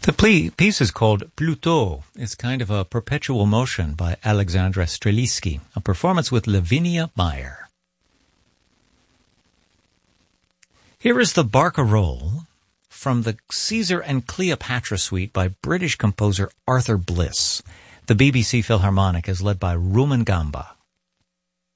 The piece is called Plutôt. It's kind of a perpetual motion by Alexandra Streliski, a performance with Lavinia Meyer. Here is the Barcarolle from the Caesar and Cleopatra suite by British composer Arthur Bliss. The BBC Philharmonic is led by Rumen Gamba.